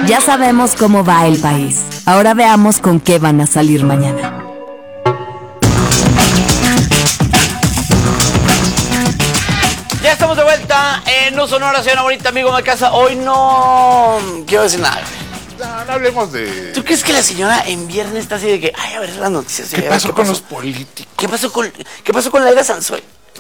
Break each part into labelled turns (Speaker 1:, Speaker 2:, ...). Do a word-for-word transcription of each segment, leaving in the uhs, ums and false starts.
Speaker 1: Ya sabemos cómo va el país. Ahora veamos con qué van a salir mañana.
Speaker 2: Ya estamos de vuelta en No Sonora, soy una bonita amigo de casa. Hoy no quiero decir nada.
Speaker 3: No, no hablemos de...
Speaker 2: ¿Tú crees que la señora en viernes está así de que, ay, a ver las noticias?
Speaker 3: ¿Qué pasó con los políticos?
Speaker 2: ¿Qué pasó con, qué pasó con Laida Sansores?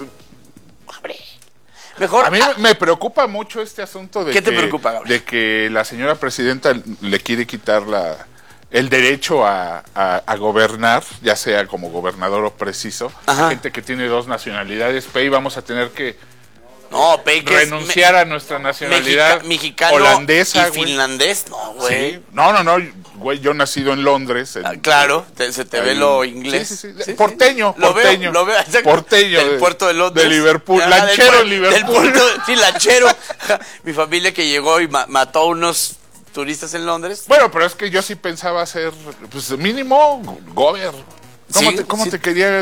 Speaker 2: Hombre, mejor...
Speaker 3: A mí
Speaker 2: ah,
Speaker 3: me preocupa mucho este asunto de
Speaker 2: ¿Qué te
Speaker 3: que,
Speaker 2: preocupa, Gabriel?
Speaker 3: de que la señora presidenta le quiere quitar la, el derecho a, a, a gobernar, ya sea como gobernador o preciso.
Speaker 2: Ajá.
Speaker 3: Gente que tiene dos nacionalidades, Pei, vamos a tener que
Speaker 2: No, Pei, que es
Speaker 3: renunciar
Speaker 2: me-
Speaker 3: a nuestra nacionalidad
Speaker 2: Mexica- mexicano
Speaker 3: holandesa,
Speaker 2: y
Speaker 3: güey.
Speaker 2: finlandés. No, güey.
Speaker 3: Sí. No, no, no, güey, yo nacido en Londres. En,
Speaker 2: Ah, claro, te- se te ve
Speaker 3: ahí-
Speaker 2: lo inglés.
Speaker 3: Sí, sí, sí. Porteño,
Speaker 2: Lo
Speaker 3: porteño.
Speaker 2: veo, lo veo, exacto.
Speaker 3: Porteño.
Speaker 2: Del
Speaker 3: de-
Speaker 2: puerto de Londres.
Speaker 3: De Liverpool.
Speaker 2: Ah,
Speaker 3: Lanchero
Speaker 2: del,
Speaker 3: en Liverpool.
Speaker 2: Del puerto, sí, lanchero. Mi familia que llegó y ma- mató a unos turistas en Londres.
Speaker 3: Bueno, pero es que yo sí pensaba ser, pues mínimo, gober. ¿Cómo,
Speaker 2: Sí,
Speaker 3: te, cómo
Speaker 2: sí.
Speaker 3: te quería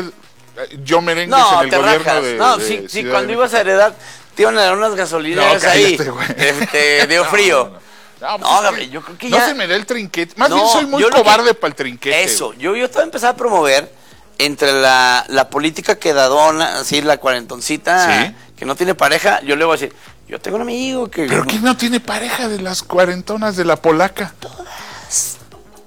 Speaker 3: yo merengues
Speaker 2: No,
Speaker 3: en el
Speaker 2: te
Speaker 3: gobierno
Speaker 2: rajas.
Speaker 3: de
Speaker 2: No,
Speaker 3: de
Speaker 2: sí, sí,
Speaker 3: Ciudad
Speaker 2: cuando
Speaker 3: de
Speaker 2: ibas a
Speaker 3: México?
Speaker 2: heredar, te iban a dar unas gasolineras
Speaker 3: No,
Speaker 2: ahí.
Speaker 3: cállate, güey.
Speaker 2: Te, te dio
Speaker 3: No,
Speaker 2: frío.
Speaker 3: no, no. No, pues
Speaker 2: No,
Speaker 3: es
Speaker 2: Gabriel,
Speaker 3: que
Speaker 2: yo creo que
Speaker 3: no
Speaker 2: ya-
Speaker 3: se me da el trinquete. Más
Speaker 2: No,
Speaker 3: bien soy muy
Speaker 2: yo lo que-
Speaker 3: cobarde para el trinquete.
Speaker 2: Eso, yo, yo te voy a empezar a promover entre la, la política quedadona, así la cuarentoncita,
Speaker 3: Sí.
Speaker 2: que no tiene pareja, yo le voy a decir, yo tengo un amigo que...
Speaker 3: ¿Pero quién no tiene pareja de las cuarentonas de la polaca? Todas.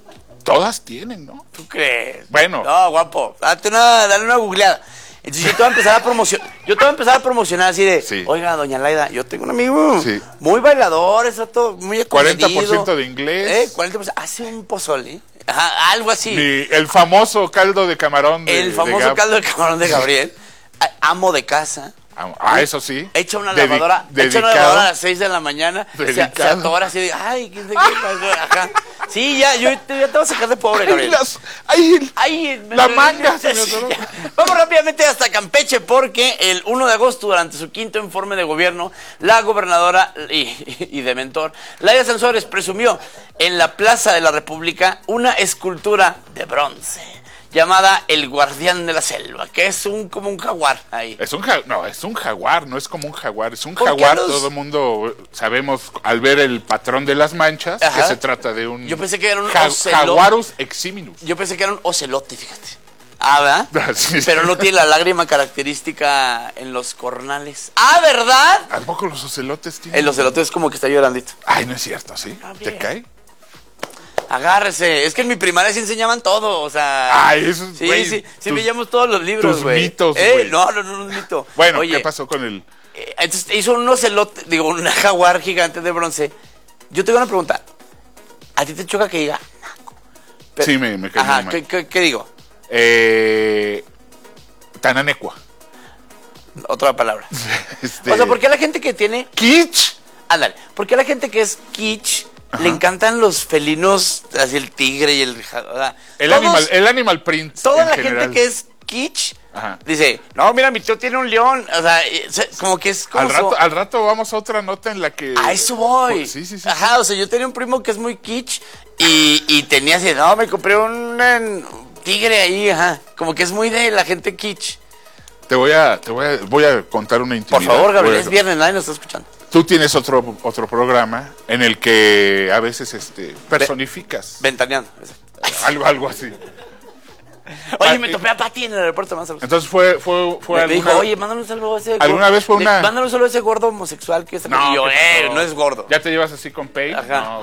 Speaker 3: Todas tienen, ¿no?
Speaker 2: ¿Tú crees?
Speaker 3: Bueno.
Speaker 2: No, guapo, date una, dale una googleada. Entonces yo te voy a empezar a promocionar, yo te voy a empezar a promocionar así de,
Speaker 3: Sí.
Speaker 2: oiga, doña Laida, yo tengo un amigo
Speaker 3: Sí.
Speaker 2: muy bailador, exacto, muy
Speaker 3: cuarenta por
Speaker 2: acomedido.
Speaker 3: ciento de inglés.
Speaker 2: Eh, cuarenta por ciento, hace un pozole, ajá, algo así.
Speaker 3: Mi- el famoso caldo de camarón de
Speaker 2: El
Speaker 3: de
Speaker 2: famoso
Speaker 3: Gab.
Speaker 2: caldo de camarón de Gabriel, a- amo de casa.
Speaker 3: Ah, ah, eso sí.
Speaker 2: Echa una
Speaker 3: Dedi-
Speaker 2: lavadora, echa una
Speaker 3: dedicado.
Speaker 2: lavadora a las seis de la mañana, se, se
Speaker 3: Dedicado.
Speaker 2: atora así de, ay, ¿qué, qué pasó? Ajá. Sí, ya, yo te, ya te voy a sacar de pobre,
Speaker 3: Ay,
Speaker 2: Gabriel.
Speaker 3: las- ay, el-
Speaker 2: Ay, me-
Speaker 3: la
Speaker 2: me-
Speaker 3: manga se me
Speaker 2: Sí,
Speaker 3: atoró.
Speaker 2: ya. Vamos rápidamente hasta Campeche porque el uno de agosto, durante su quinto informe de gobierno, la gobernadora y, y de mentor, Laida Sansores, presumió en la Plaza de la República una escultura de bronce llamada El Guardián de la Selva, que es un como un jaguar ahí.
Speaker 3: Es un ja- no, es un jaguar, no es como un jaguar, es un
Speaker 2: ¿Por qué
Speaker 3: jaguar,
Speaker 2: los-
Speaker 3: todo el mundo sabemos al ver el patrón de las manchas
Speaker 2: Ajá.
Speaker 3: que se trata de un
Speaker 2: Yo pensé que era un
Speaker 3: ja-
Speaker 2: ocelot.
Speaker 3: Jaguarus eximinus.
Speaker 2: Yo pensé que era un ocelote, fíjate. Ah, ¿verdad?
Speaker 3: Sí.
Speaker 2: Pero no tiene la lágrima característica en los cornales. Ah, ¿verdad?
Speaker 3: ¿A poco los ocelotes tienen?
Speaker 2: El ocelote es como que está llorandito.
Speaker 3: Ay, no es cierto, ¿sí?
Speaker 2: Gabriel.
Speaker 3: ¿Te cae?
Speaker 2: Agárrese. Es que en mi primaria sí enseñaban todo, o sea...
Speaker 3: Ay, eso es,
Speaker 2: Sí,
Speaker 3: güey,
Speaker 2: sí, sí
Speaker 3: tus-
Speaker 2: veíamos todos los libros,
Speaker 3: tus
Speaker 2: güey.
Speaker 3: mitos,
Speaker 2: Eh,
Speaker 3: güey.
Speaker 2: No, no, no, no es mito.
Speaker 3: Bueno,
Speaker 2: Oye,
Speaker 3: ¿qué pasó con el...?
Speaker 2: eh, entonces hizo un ocelote, digo, un jaguar gigante de bronce. Yo tengo una pregunta. ¿A ti te choca que diga naco? Pero-
Speaker 3: Sí, me- me cae
Speaker 2: Ajá,
Speaker 3: muy mal.
Speaker 2: ¿qué, qué, qué digo?
Speaker 3: Eh, Tananecua.
Speaker 2: Otra palabra.
Speaker 3: Este,
Speaker 2: O sea, ¿por qué a la gente que tiene...
Speaker 3: Kitsch.
Speaker 2: Ándale, porque a la gente que es kitsch le encantan los felinos, así el tigre y el... ja- o sea,
Speaker 3: El
Speaker 2: todos-
Speaker 3: animal, el animal print.
Speaker 2: Toda
Speaker 3: en
Speaker 2: la
Speaker 3: general.
Speaker 2: gente que es kitsch
Speaker 3: Ajá.
Speaker 2: dice, no, mira, mi tío tiene un león. O sea, eh, se- como que es como...
Speaker 3: Al
Speaker 2: su-
Speaker 3: rato, al rato vamos a otra nota en la que...
Speaker 2: A eso voy.
Speaker 3: Sí, sí, sí.
Speaker 2: Ajá, o sea, yo tenía un primo que es muy kitsch y, y tenía así, no, me compré un, un tigre ahí, ajá. Como que es muy de la gente kitsch.
Speaker 3: Te voy a, te voy a, voy a contar una
Speaker 2: Por
Speaker 3: intimidad.
Speaker 2: favor, Gabriel,
Speaker 3: Voy a-
Speaker 2: es viernes, nadie nos está escuchando.
Speaker 3: Tú tienes otro, otro programa en el que a veces este, personificas
Speaker 2: Ventaneando.
Speaker 3: algo, algo así.
Speaker 2: Oye,
Speaker 3: Ah,
Speaker 2: me
Speaker 3: eh,
Speaker 2: topé a Pati en el aeropuerto más saludos.
Speaker 3: Entonces fue, fue, fue
Speaker 2: Me dijo,
Speaker 3: alguna-
Speaker 2: oye, mándale un saludo a ese
Speaker 3: ¿Alguna
Speaker 2: gordo-
Speaker 3: vez fue
Speaker 2: le-
Speaker 3: una-
Speaker 2: Mándale un saludo a ese gordo homosexual que está...
Speaker 3: No,
Speaker 2: y yo,
Speaker 3: ¿qué
Speaker 2: eh,
Speaker 3: pasó?
Speaker 2: no es gordo.
Speaker 3: ¿Ya te llevas así con Pei?
Speaker 2: Ajá.
Speaker 3: No.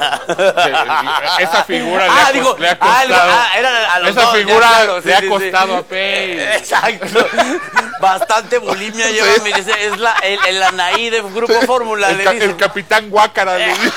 Speaker 2: No.
Speaker 3: Esa figura le
Speaker 2: ah,
Speaker 3: ha,
Speaker 2: digo,
Speaker 3: cos- le ha
Speaker 2: ah,
Speaker 3: costado.
Speaker 2: no, ah, era a los
Speaker 3: esa
Speaker 2: dos, ya,
Speaker 3: figura
Speaker 2: claro, sí,
Speaker 3: le ha
Speaker 2: sí, sí.
Speaker 3: costado a Pei.
Speaker 2: Exacto. Bastante bulimia lleva, me dice, es la, el, el Anaí de Grupo Fórmula,
Speaker 3: El,
Speaker 2: le
Speaker 3: ca-
Speaker 2: dice.
Speaker 3: el capitán Guácara le dice.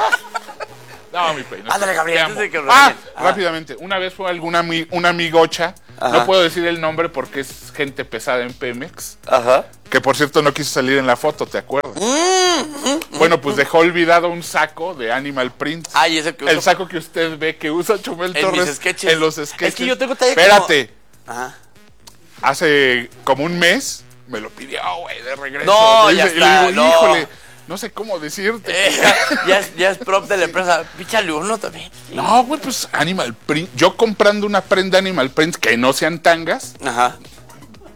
Speaker 3: No, mi Pei. No,
Speaker 2: Ándale, Gabriel,
Speaker 3: te
Speaker 2: antes
Speaker 3: amo.
Speaker 2: de que lo
Speaker 3: Ah,
Speaker 2: regañen. Ajá.
Speaker 3: rápidamente. Una vez fue alguna ami- una amigocha.
Speaker 2: Ajá.
Speaker 3: No puedo decir el nombre porque es gente pesada en Pemex.
Speaker 2: Ajá.
Speaker 3: Que por cierto no quiso salir en la foto, ¿te acuerdas?
Speaker 2: Mm,
Speaker 3: Bueno, pues dejó olvidado un saco de Animal Print.
Speaker 2: Ay, ese que
Speaker 3: El
Speaker 2: uso-
Speaker 3: saco que usted ve que usa Chumel
Speaker 2: En
Speaker 3: Torres
Speaker 2: mis sketches.
Speaker 3: en los sketches.
Speaker 2: Es que yo tengo talla como-
Speaker 3: Espérate,
Speaker 2: Ajá.
Speaker 3: hace como un mes me lo pidió, güey, de regreso.
Speaker 2: No,
Speaker 3: Me
Speaker 2: ya
Speaker 3: dice- y
Speaker 2: está,
Speaker 3: le digo,
Speaker 2: no.
Speaker 3: híjole, no sé cómo decirte.
Speaker 2: Eh, ya, es, ya es prop de la empresa. Píchale uno también.
Speaker 3: No, güey, pues Animal Print. Yo comprando una prenda Animal Print que no sean tangas.
Speaker 2: Ajá.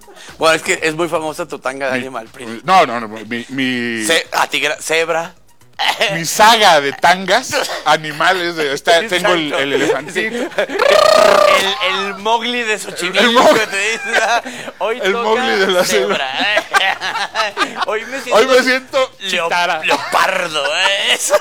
Speaker 2: Bueno, es que es muy famosa tu tanga de Animal Print.
Speaker 3: No, no, no, mi... mi-
Speaker 2: Ce- a tigra- cebra.
Speaker 3: mi saga de tangas, animales, de, está, tengo el,
Speaker 2: Exacto.
Speaker 3: el elefantito.
Speaker 2: El, el Mowgli de Xochimilco.
Speaker 3: El Mowgli.
Speaker 2: Te dice, ah, hoy
Speaker 3: El
Speaker 2: toca
Speaker 3: Mowgli de la
Speaker 2: cebra. Hoy me siento,
Speaker 3: Hoy me siento
Speaker 2: leo-
Speaker 3: chitara.
Speaker 2: leopardo. ¿eh? Eso-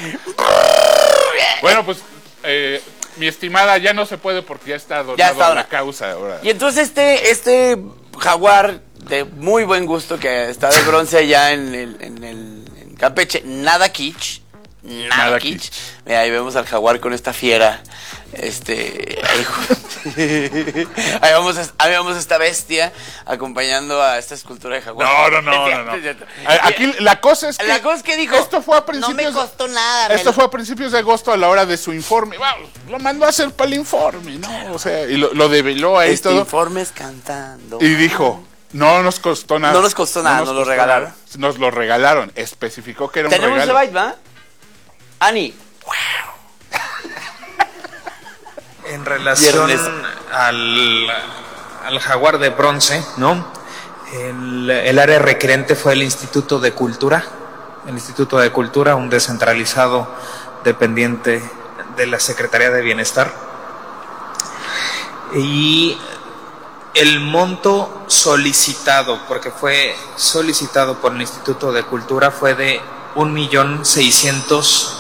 Speaker 3: Bueno, pues, eh, mi estimada, ya no se puede porque ya está donado
Speaker 2: Ya está
Speaker 3: a la
Speaker 2: donado.
Speaker 3: causa ahora.
Speaker 2: Y entonces este, este jaguar de muy buen gusto que está de bronce allá en el, en el en Campeche, nada kitsch, nada,
Speaker 3: Nada
Speaker 2: kitsch.
Speaker 3: kitsch.
Speaker 2: Mira, ahí vemos al jaguar con esta fiera, este, ahí, ju- ahí vamos, a- ahí vemos esta bestia acompañando a esta escultura de jaguar.
Speaker 3: No, no, no,
Speaker 2: Es
Speaker 3: no, no.
Speaker 2: cierto, es cierto.
Speaker 3: A- Aquí la cosa es que
Speaker 2: La cosa es que dijo,
Speaker 3: esto fue a
Speaker 2: no
Speaker 3: principios
Speaker 2: me costó nada. me
Speaker 3: Esto
Speaker 2: lo-
Speaker 3: fue a principios de agosto a la hora de su informe. Vamos, lo mandó a hacer para el informe, ¿no? O sea, y lo, lo develó ahí
Speaker 2: este
Speaker 3: todo.
Speaker 2: informe es cantando.
Speaker 3: Y dijo, no nos costó nada.
Speaker 2: No nos costó nada, nos lo
Speaker 3: costó
Speaker 2: regalaron.
Speaker 3: nada. Nos lo regalaron. Especificó que era un
Speaker 2: Tenemos ese
Speaker 3: regalo.
Speaker 2: byte, ¿va? Ani.
Speaker 4: En relación
Speaker 2: Viernes.
Speaker 4: al, al jaguar de bronce, ¿no? El, el área requerente fue el Instituto de Cultura, el Instituto de Cultura, un descentralizado dependiente de la Secretaría de Bienestar. Y el monto solicitado, porque fue solicitado por el Instituto de Cultura, fue de un millón seiscientos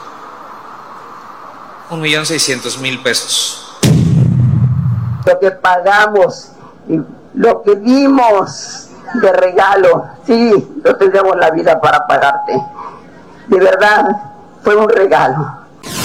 Speaker 4: un millón seiscientos mil pesos.
Speaker 5: Lo que pagamos, y lo que dimos de regalo, sí, no tendremos la vida para pagarte. De verdad, fue un regalo.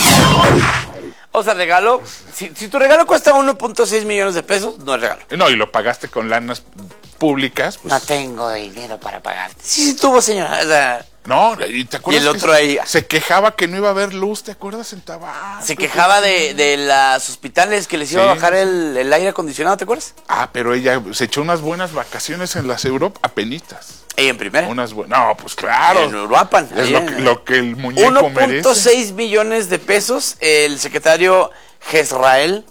Speaker 2: O sea, regalo, si, si tu regalo cuesta uno punto seis millones de pesos, no es regalo.
Speaker 3: No, y lo pagaste con lanas públicas. Pues,
Speaker 2: No tengo dinero para pagarte. Sí, sí tuvo, señora. O sea,
Speaker 3: no, y te acuerdas
Speaker 2: Y el
Speaker 3: que
Speaker 2: otro
Speaker 3: se,
Speaker 2: ahí-
Speaker 3: se quejaba que no iba a haber luz, ¿te acuerdas? En Tabasco.
Speaker 2: se quejaba de, de los hospitales que les iba
Speaker 3: Sí.
Speaker 2: a bajar el, el aire acondicionado, ¿te acuerdas?
Speaker 3: Ah, pero ella se echó unas buenas vacaciones en las Europa, apenitas.
Speaker 2: Ella en primera.
Speaker 3: Unas buenas. No, pues claro.
Speaker 2: En Uruapan.
Speaker 3: Es
Speaker 2: ahí
Speaker 3: lo
Speaker 2: en-
Speaker 3: que, lo que el muñeco
Speaker 2: uno punto
Speaker 3: merece.
Speaker 2: seis millones de pesos. El secretario Jezrael.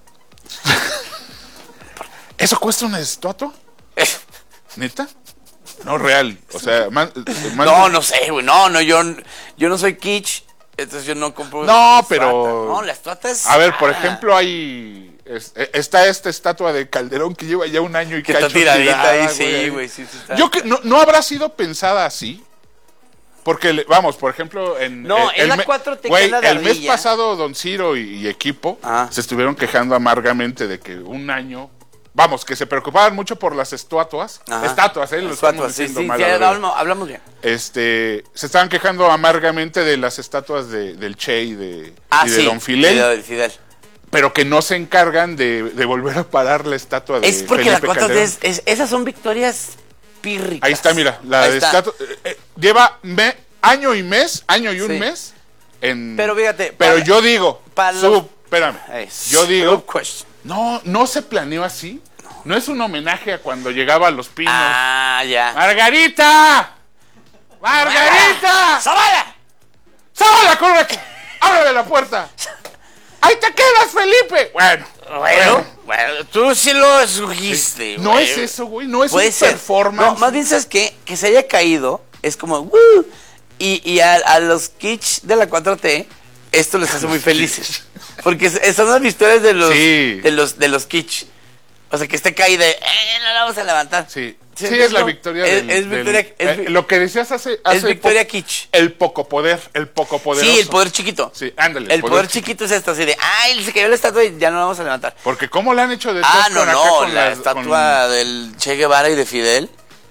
Speaker 3: ¿Eso cuesta una estatua? ¿Neta? No, real. O sea, man- man-
Speaker 2: No, no sé, güey. No, no, yo, yo no soy kitsch. Entonces yo no compro.
Speaker 3: No,
Speaker 2: la
Speaker 3: pero-
Speaker 2: estatua. No, la estatua es.
Speaker 3: A ver, por
Speaker 2: ah,
Speaker 3: ejemplo, hay... es- eh, está esta estatua de Calderón que lleva ya un año y
Speaker 2: Que está
Speaker 3: cacho
Speaker 2: tiradita
Speaker 3: tirada,
Speaker 2: ahí, sí, güey. Sí, sí está.
Speaker 3: Yo que no, no habrá sido pensada así. Porque, le- vamos, por ejemplo, en...
Speaker 2: No, es la
Speaker 3: me-
Speaker 2: cuatro T que
Speaker 3: güey,
Speaker 2: es la de
Speaker 3: el mes
Speaker 2: ardilla.
Speaker 3: pasado, Don Ciro y, y equipo
Speaker 2: Ah.
Speaker 3: se estuvieron quejando amargamente de que un año... Vamos, que se preocupaban mucho por las estatuas.
Speaker 2: Ajá.
Speaker 3: Estatuas, ¿eh? Lo estamos
Speaker 2: Estatuas, sí,
Speaker 3: diciendo
Speaker 2: sí,
Speaker 3: mal
Speaker 2: sí,
Speaker 3: a la vez.
Speaker 2: hablamos, hablamos bien.
Speaker 3: Este, se estaban quejando amargamente de las estatuas de, del Che y de,
Speaker 2: Ah,
Speaker 3: y de
Speaker 2: sí.
Speaker 3: Don Fidel,
Speaker 2: de Don Fidel.
Speaker 3: pero que no se encargan de, de volver a parar la estatua de
Speaker 2: Es porque
Speaker 3: Felipe
Speaker 2: la cuatro T
Speaker 3: Calderón.
Speaker 2: es, es- esas son victorias pírricas.
Speaker 3: Ahí está, mira, la
Speaker 2: Ahí
Speaker 3: de
Speaker 2: está.
Speaker 3: estatua eh, eh, lleva me- año y mes, año y un
Speaker 2: Sí.
Speaker 3: mes en
Speaker 2: Pero fíjate,
Speaker 3: pero
Speaker 2: para-
Speaker 3: yo digo,
Speaker 2: para
Speaker 3: sub,
Speaker 2: los-
Speaker 3: espérame.
Speaker 2: Es-
Speaker 3: Yo digo,
Speaker 2: Good question.
Speaker 3: no, no se planeó así. No es un homenaje a cuando llegaba a Los Pinos.
Speaker 2: Ah, ya.
Speaker 3: ¡Margarita! ¡Margarita!
Speaker 2: ¡Zavala!
Speaker 3: ¡Sábala, corre! ¡Ábrele la puerta! ¡Ahí te quedas, Felipe! Bueno,
Speaker 2: Bueno, bueno, tú sí lo escogiste.
Speaker 3: no
Speaker 2: güey.
Speaker 3: es eso, güey. No es
Speaker 2: Puede
Speaker 3: un
Speaker 2: ser.
Speaker 3: performance.
Speaker 2: No, más bien, ¿sabes qué? Que se haya caído es como, ¡woo! Y, y a, a los kitsch de la cuatro T, esto les hace muy felices. Porque es- son las victorias de los,
Speaker 3: Sí.
Speaker 2: de los, de los kitsch. O sea, que esté caída, de, eh, no la vamos a levantar.
Speaker 3: Sí,
Speaker 2: Sí,
Speaker 3: sí, es la
Speaker 2: no,
Speaker 3: victoria
Speaker 2: es-
Speaker 3: del,
Speaker 2: es victoria-
Speaker 3: del-
Speaker 2: es
Speaker 3: eh,
Speaker 2: vi-
Speaker 3: lo que decías hace, hace
Speaker 2: Es victoria
Speaker 3: po-
Speaker 2: kitsch.
Speaker 3: el poco poder, el poco poder.
Speaker 2: Sí, el poder chiquito.
Speaker 3: Sí, ándale.
Speaker 2: El poder, chiquito es esto, así de, ay, se cayó la estatua y ya no la vamos a levantar.
Speaker 3: Porque cómo la han hecho de
Speaker 2: Ah,
Speaker 3: tos
Speaker 2: no,
Speaker 3: con acá
Speaker 2: no,
Speaker 3: con
Speaker 2: la
Speaker 3: las-
Speaker 2: estatua del Che Guevara y de Fidel.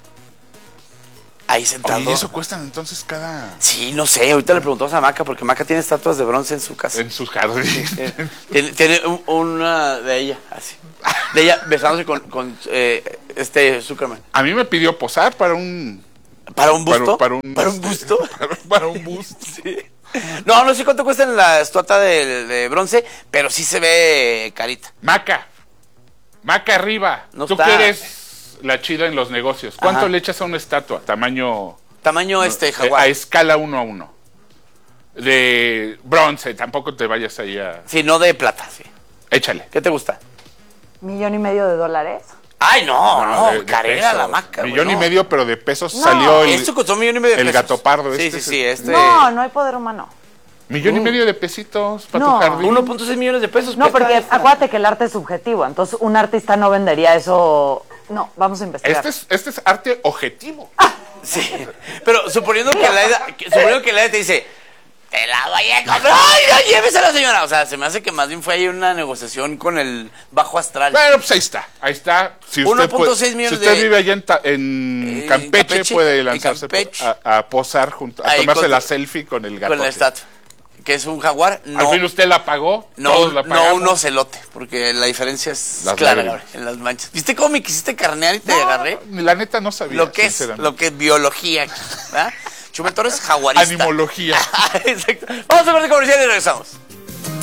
Speaker 2: Ahí
Speaker 3: con-
Speaker 2: sentado.
Speaker 3: Oye, ¿y eso cuestan entonces cada...
Speaker 2: Sí, no sé, ahorita le preguntamos a Maca, porque Maca tiene estatuas de bronce en su casa.
Speaker 3: en sus jardines?
Speaker 2: Eh, tiene tiene un- una de ella, así. De ella besándose con, con eh, este Zuckerman.
Speaker 3: A mí me pidió posar para un...
Speaker 2: ¿Para un busto?
Speaker 3: Para, un,
Speaker 2: ¿Para un
Speaker 3: este,
Speaker 2: busto?
Speaker 3: Para, para un busto.
Speaker 2: Sí. No, no sé cuánto cuesta en la estatua de, de bronce, pero sí se ve carita.
Speaker 3: Maca. Maca arriba.
Speaker 2: No
Speaker 3: Tú
Speaker 2: está.
Speaker 3: que eres la chida en los negocios. ¿Cuánto
Speaker 2: Ajá.
Speaker 3: le echas a una estatua? Tamaño...
Speaker 2: Tamaño este
Speaker 3: eh,
Speaker 2: jaguar.
Speaker 3: a escala uno a uno. De bronce, tampoco te vayas ahí a...
Speaker 2: Sí, no de plata, sí.
Speaker 3: Échale.
Speaker 2: ¿Qué te gusta?
Speaker 6: Millón y medio de dólares.
Speaker 2: Ay, no, no,
Speaker 3: de- de
Speaker 2: carera
Speaker 3: pesos.
Speaker 2: la maca. güey,
Speaker 3: Millón y
Speaker 2: no.
Speaker 3: medio, pero de pesos
Speaker 6: No.
Speaker 3: salió el,
Speaker 2: Esto costó un millón y medio de
Speaker 3: el
Speaker 2: pesos.
Speaker 3: gato pardo.
Speaker 2: Sí,
Speaker 3: este
Speaker 2: sí,
Speaker 3: es
Speaker 2: sí,
Speaker 3: el-
Speaker 2: este...
Speaker 6: No, no hay poder humano.
Speaker 3: Millón y medio de pesitos para
Speaker 6: No.
Speaker 3: tu jardín.
Speaker 2: uno punto seis millones de pesos.
Speaker 6: No,
Speaker 2: cuesta
Speaker 6: porque
Speaker 2: esto.
Speaker 6: acuérdate que el arte es subjetivo, entonces un artista no vendería eso. No, vamos a investigar.
Speaker 3: Este es, este es arte objetivo.
Speaker 2: Sí, pero suponiendo que la edad, que- suponiendo que la edad te dice, te la voy a comprar, ay, no, llévese a la señora. O sea, se me hace que más bien fue ahí una negociación con el bajo astral.
Speaker 3: Bueno, pues ahí está. Ahí está. Si usted,
Speaker 2: uno punto
Speaker 3: puede-
Speaker 2: seis
Speaker 3: si
Speaker 2: millones
Speaker 3: usted
Speaker 2: de-
Speaker 3: vive allá en, Ta- en
Speaker 2: Eh,
Speaker 3: Campeche,
Speaker 2: Campeche,
Speaker 3: puede
Speaker 2: en
Speaker 3: lanzarse
Speaker 2: Campeche.
Speaker 3: a, a posar junto, a
Speaker 2: Ahí
Speaker 3: tomarse
Speaker 2: con-
Speaker 3: la selfie con el gato.
Speaker 2: Con la estatua, que es un jaguar.
Speaker 3: Al
Speaker 2: No,
Speaker 3: fin usted la pagó.
Speaker 2: no,
Speaker 3: todos la
Speaker 2: no
Speaker 3: pagamos.
Speaker 2: un ocelote, porque la diferencia es
Speaker 3: Las
Speaker 2: clara,
Speaker 3: lágrimas.
Speaker 2: Gabriel, en las manchas. ¿Viste cómo me quisiste carnear y te
Speaker 3: No,
Speaker 2: agarré?
Speaker 3: la neta no sabía.
Speaker 2: Lo que es,
Speaker 3: sinceramente.
Speaker 2: lo que es biología aquí, ¿verdad? Chumel Torres, jaguarista.
Speaker 3: Animología.
Speaker 2: Exacto. Vamos a ver de comercial y regresamos.